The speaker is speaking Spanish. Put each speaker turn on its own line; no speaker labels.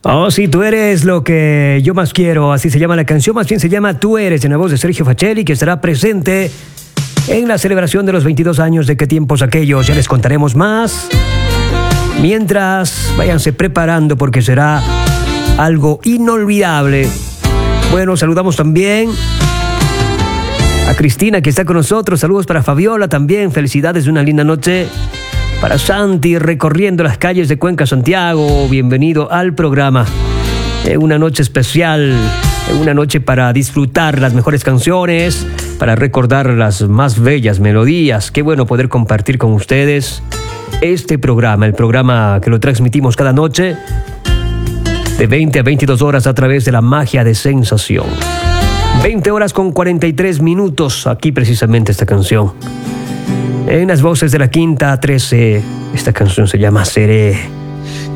Oh, sí, tú eres lo que yo más quiero. Así se llama la canción. Más bien se llama Tú eres, en la voz de Sergio Facelli, que estará presente en la celebración de los 22 años de Qué tiempos aquellos. Ya les contaremos más. Mientras, váyanse preparando porque será algo inolvidable. Bueno, saludamos también a Cristina, que está con nosotros. Saludos para Fabiola también. Felicidades de una linda noche. Para Santi, recorriendo las calles de Cuenca, Santiago. Bienvenido al programa. Una noche especial, una noche para disfrutar las mejores canciones, para recordar las más bellas melodías. Qué bueno poder compartir con ustedes este programa, el programa que lo transmitimos cada noche de 20 a 22 horas a través de la magia de Sensación. 20 horas con 43 minutos, aquí precisamente esta canción. En las voces de la Quinta 13, esta canción se llama Seré.